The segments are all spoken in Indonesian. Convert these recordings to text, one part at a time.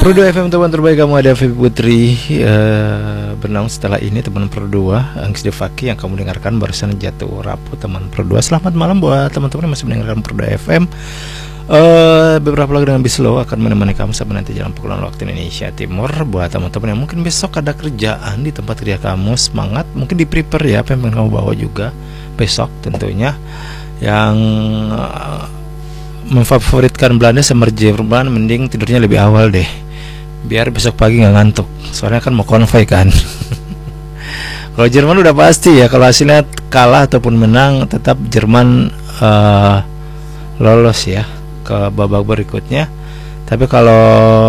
Pro 2 FM teman terbaik kamu, ada Vivi Putri bernaung setelah ini teman Pro 2 Angks Devaki yang kamu dengarkan barusan jatuh rapuh teman Pro 2. Selamat malam buat teman-teman yang masih mendengarkan Pro 2 FM. Beberapa lagu dengan Bislow akan menemani kamu sampai nanti jalan pukulan waktu Indonesia Timur. Buat teman-teman yang mungkin besok ada kerjaan di tempat kerja kamu, semangat, mungkin di prepare ya apa yang kamu bawa juga besok tentunya. Yang memfavoritkan Belanda sama Jerman, mending tidurnya lebih awal deh, biar besok pagi nggak ngantuk. Soalnya kan mau konvoy kan. Kalau Jerman udah pasti ya, kalau hasilnya kalah ataupun menang, tetap Jerman lolos ya ke babak berikutnya. Tapi kalau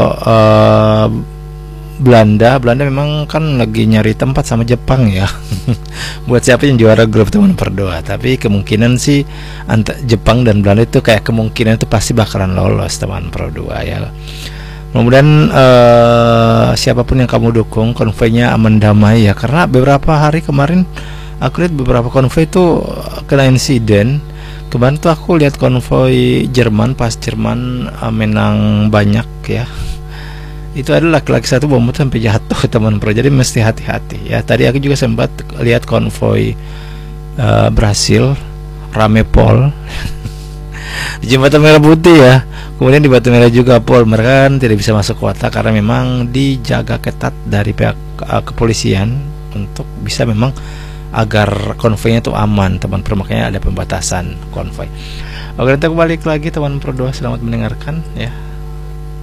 Belanda memang kan lagi nyari tempat sama Jepang ya. Buat siapa yang juara grup teman berdoa. Tapi kemungkinan sih Jepang dan Belanda itu kayak kemungkinan itu pasti bakalan lolos teman Pro 2 ya. Kemudian siapapun yang kamu dukung, konvoynya aman damai ya. Karena beberapa hari kemarin aku lihat beberapa konvoy itu kena insiden. Kemarin tuh aku lihat konvoy Jerman, pas Jerman menang banyak ya. Itu ada laki-laki satu bom sampai jatuh teman Pro, jadi mesti hati-hati ya. Tadi aku juga sempat lihat konvoy Brasil rame pol di jembatan Merah Putih ya. Kemudian di Batu Merah juga pol, mereka kan tidak bisa masuk kota karena memang dijaga ketat dari pihak kepolisian untuk bisa memang agar konvoynya itu aman teman Pro, makanya ada pembatasan konvoy. Oke, kita balik lagi teman Pro 2, selamat mendengarkan ya.